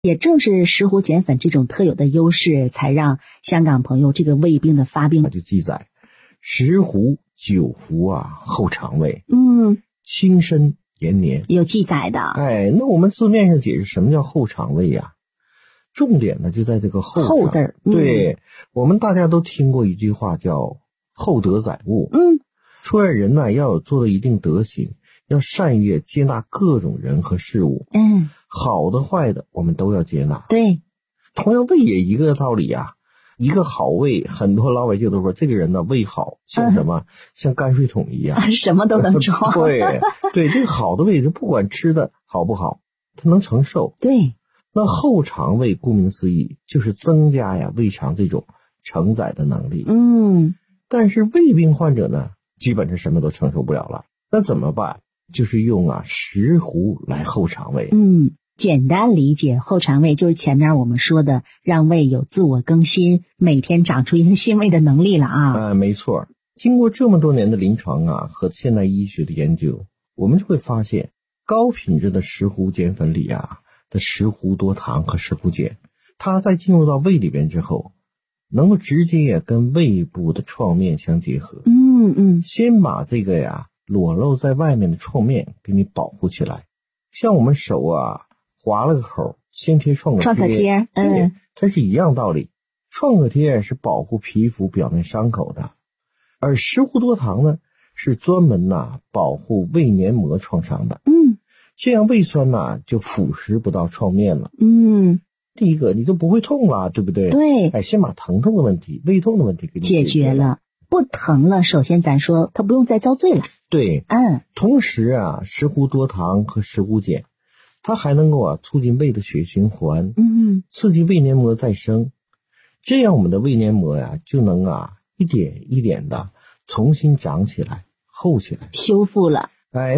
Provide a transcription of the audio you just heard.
也正是石斛碱粉这种特有的优势，才让香港朋友这个胃病的发病。 就记载石斛久服后肠胃，轻身延年， 有记载的。 那我们字面上解释什么叫后肠胃呀？重点呢就在这个后字儿。 对，我们大家都听过一句话叫厚德载物。说人呢要有做到一定德行，要善于接纳各种人和事物。好的坏的我们都要接纳。 对， 同样胃也一个道理啊。一个好胃，很多老百姓都说这个人呢胃好，像什么？像泔水桶一样， 什么都能装。 对，这个好的胃，就不管吃的好不好，它能承受。 对， 那后肠胃顾名思义就是增加胃肠这种承载的能力。但是胃病患者呢，基本上什么都承受不了了，那怎么办？就是用石斛来后肠胃。 简单理解，后肠胃就是前面我们说的让胃有自我更新，每天长出一个新胃的能力了没错。经过这么多年的临床和现代医学的研究，我们就会发现高品质的石斛碱粉里的石斛多糖和石斛碱，它在进入到胃里边之后，能够直接跟胃部的创面相结合。先把这个裸露在外面的创面给你保护起来。像我们手划了个口，先贴创可贴。它是一样道理。创可贴是保护皮肤表面伤口的，而石斛多糖呢是专门保护胃黏膜创伤的。这样胃酸就腐蚀不到创面了。第一个你就不会痛了，对不对？ 对。 先把疼痛的问题、胃痛的问题给你解决了，不疼了。首先咱说它不用再遭罪了。 对。同时石斛多糖和石斛碱它还能够促进胃的血循环，刺激胃黏膜再生，这样我们的胃黏膜就能一点一点的重新长起来、厚起来、 修复了。